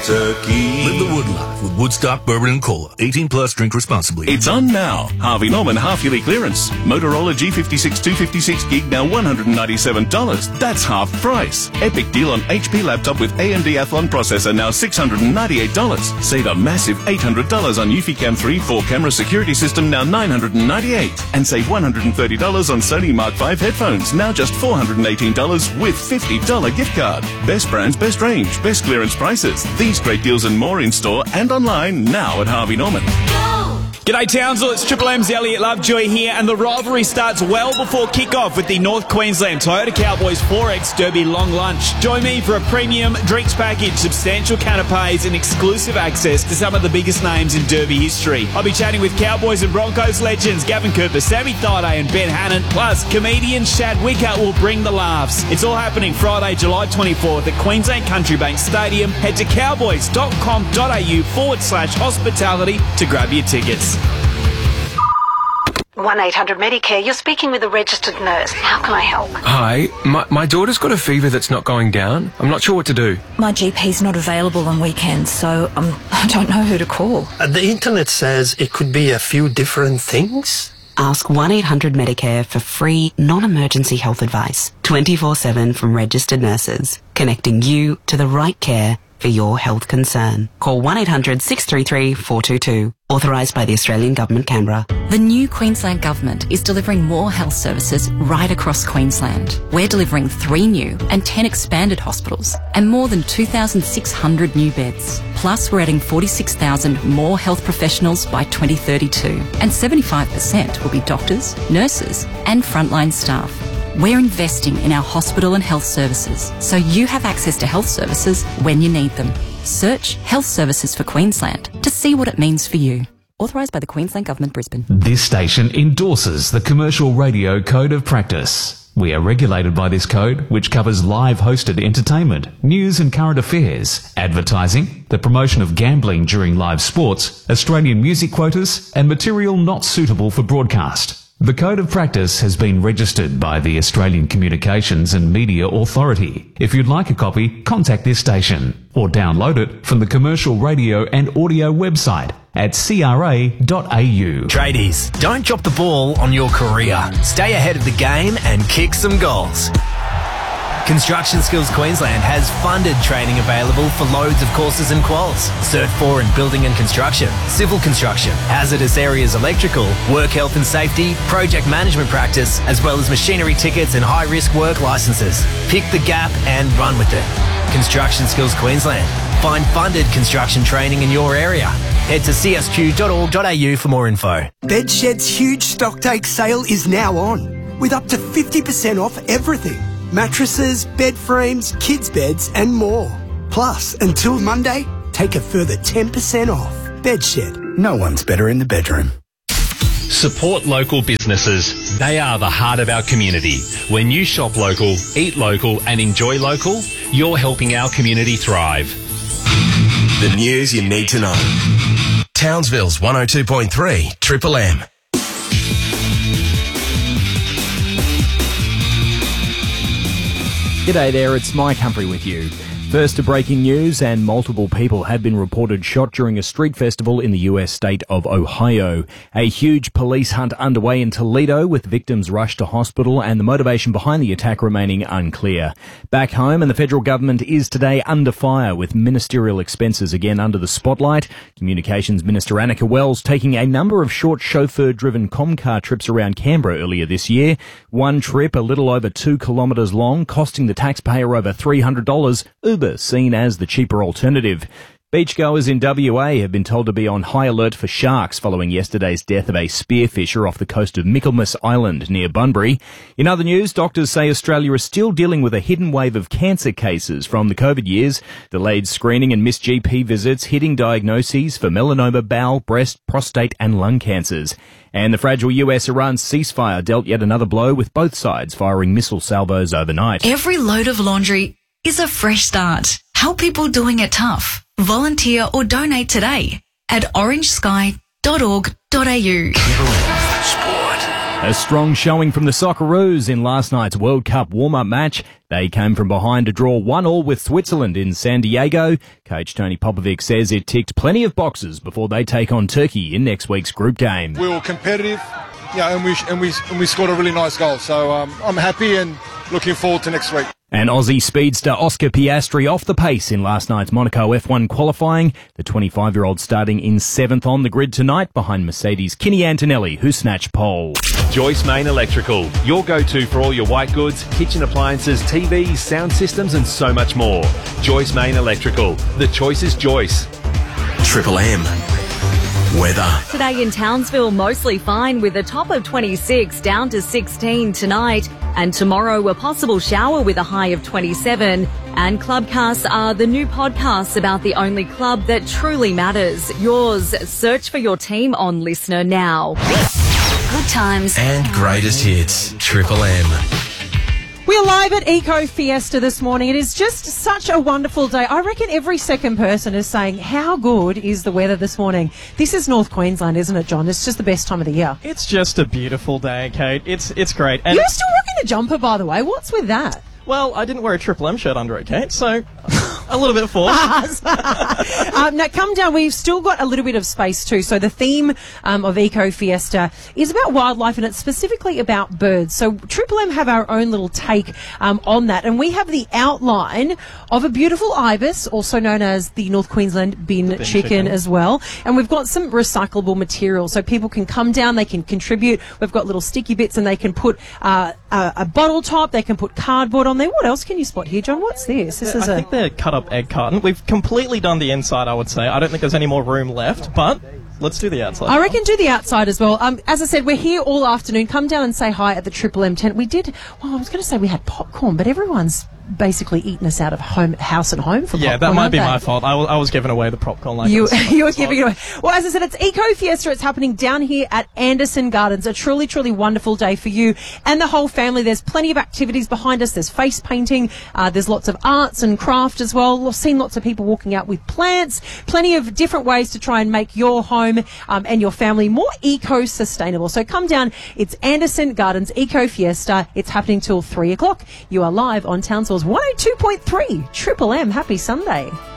Turkey. Live the Wood life with Woodstock Bourbon and Cola. 18 plus, drink responsibly. It's on now. Harvey Norman half-yearly clearance. Motorola G56 256 gig now $197. That's half price. Epic deal on HP laptop with AMD Athlon processor now $698. Save a massive $800 on Eufy-Cam 3 4-camera security system now $998. And save $130 on Sony Mark V headphones now just $418 with $50 gift card. Best brands, best range, best clearance prices. These great deals and more in store and online now at Harvey Norman. G'day Townsville, it's Triple M's Elliot Lovejoy here, and the rivalry starts well before kick-off with the North Queensland Toyota Cowboys 4X Derby Long Lunch. Join me for a premium drinks package, substantial canapes and exclusive access to some of the biggest names in Derby history. I'll be chatting with Cowboys and Broncos legends Gavin Cooper, Sammy Thaiday and Ben Hannon, plus comedian Shad Wicker will bring the laughs. It's all happening Friday, July 24th at Queensland Country Bank Stadium. Head to cowboys.com.au/hospitality to grab your tickets. 1-800-Medicare, you're speaking with a registered nurse. How can I help? Hi, my daughter's got a fever that's not going down. I'm not sure what to do. My GP's not available on weekends, so I don't know who to call. The internet says it could be a few different things. Ask 1-800-Medicare for free, non-emergency health advice. 24/7 from registered nurses, connecting you to the right care for your health concern. Call 1-800-633-422. Authorised by the Australian Government, Canberra. The new Queensland Government is delivering more health services right across Queensland. We're delivering 3 new and 10 expanded hospitals and more than 2,600 new beds. Plus, we're adding 46,000 more health professionals by 2032. And 75% will be doctors, nurses and frontline staff. We're investing in our hospital and health services, so you have access to health services when you need them. Search Health Services for Queensland to see what it means for you. Authorised by the Queensland Government, Brisbane. This station endorses the Commercial Radio Code of Practice. We are regulated by this code, which covers live hosted entertainment, news and current affairs, advertising, the promotion of gambling during live sports, Australian music quotas, and material not suitable for broadcast. The Code of Practice has been registered by the Australian Communications and Media Authority. If you'd like a copy, contact this station or download it from the Commercial Radio and Audio website at cra.au. Tradies, don't drop the ball on your career. Stay ahead of the game and kick some goals. Construction Skills Queensland has funded training available for loads of courses and quals. Cert 4 in Building and Construction, Civil Construction, Hazardous Areas Electrical, Work Health and Safety, Project Management Practice, as well as machinery tickets and high-risk work licences. Pick the gap and run with it. Construction Skills Queensland. Find funded construction training in your area. Head to csq.org.au for more info. Bedshed's huge stocktake sale is now on, with up to 50% off everything. Mattresses, bed frames, kids' beds and more. Plus, until Monday, take a further 10% off. Bedshed. No one's better in the bedroom. Support local businesses. They are the heart of our community. When you shop local, eat local and enjoy local, you're helping our community thrive. The news you need to know. Townsville's 102.3 Triple M. G'day there, it's Mike Humphrey with you. First to breaking news, and multiple people have been reported shot during a street festival in the US state of Ohio. A huge police hunt underway in Toledo with victims rushed to hospital and the motivation behind the attack remaining unclear. Back home, and the federal government is today under fire with ministerial expenses again under the spotlight. Communications Minister Annika Wells taking a number of short chauffeur-driven Comcar trips around Canberra earlier this year. One trip a little over 2 kilometres long, costing the taxpayer over $300. Uber seen as the cheaper alternative. Beachgoers in WA have been told to be on high alert for sharks following yesterday's death of a spearfisher off the coast of Michaelmas Island near Bunbury. In other news, doctors say Australia is still dealing with a hidden wave of cancer cases from the COVID years. Delayed screening and missed GP visits hitting diagnoses for melanoma, bowel, breast, prostate and lung cancers. And the fragile US-Iran ceasefire dealt yet another blow with both sides firing missile salvos overnight. Every load of laundry is a fresh start. Help people doing it tough. Volunteer or donate today at orangesky.org.au. Sport. A strong showing from the Socceroos in last night's World Cup warm-up match. They came from behind to draw 1-1 with Switzerland in San Diego. Coach Tony Popovic says it ticked plenty of boxes before they take on Turkey in next week's group game. We were competitive, and we scored a really nice goal. So I'm happy and looking forward to next week. And Aussie speedster Oscar Piastri off the pace in last night's Monaco F1 qualifying. The 25-year-old starting in 7th on the grid tonight behind Mercedes' Kimi Antonelli, who snatched pole. Joyce Main Electrical, your go-to for all your white goods, kitchen appliances, TVs, sound systems and so much more. Joyce Main Electrical, the choice is Joyce. Triple M. Weather. Today in Townsville, mostly fine with a top of 26 down to 16 tonight. And tomorrow, a possible shower with a high of 27. And Clubcasts are the new podcasts about the only club that truly matters. Yours. Search for your team on Listener now. Good times. And greatest hits. Triple M. We are live at Eco Fiesta this morning. It is just such a wonderful day. I reckon every second person is saying, how good is the weather this morning? This is North Queensland, isn't it, John? It's just the best time of the year. It's just a beautiful day, Kate. It's great. And you're still rocking a jumper, by the way. What's with that? Well, I didn't wear a Triple M shirt under it, Kate, so a little bit forced. Now, come down. We've still got a little bit of space too. So the theme of Eco Fiesta is about wildlife, and it's specifically about birds. So Triple M have our own little take on that. And we have the outline of a beautiful ibis, also known as the North Queensland bin chicken as well. And we've got some recyclable material. So people can come down, they can contribute. We've got little sticky bits, and they can put a bottle top, they can put cardboard on there. What else can you spot here, John? What's this? I think they're cut-up egg carton. We've completely done the inside, I would say. I don't think there's any more room left, but let's do the outside. I reckon do the outside as well. As I said, we're here all afternoon. Come down and say hi at the Triple M tent. I was going to say we had popcorn, but everyone's basically eaten us out of house and home for popcorn. Yeah, that might be my fault. I was giving away the popcorn. Like you were giving it away. Well, as I said, it's Eco Fiesta. It's happening down here at Anderson Gardens. A truly, truly wonderful day for you and the whole family. There's plenty of activities behind us. There's face painting. There's lots of arts and craft as well. I've seen lots of people walking out with plants. Plenty of different ways to try and make your home and your family more eco-sustainable. So come down. It's Anderson Gardens Eco Fiesta. It's happening till 3 o'clock. You are live on Townsville's 102.3 Triple M. Happy Sunday.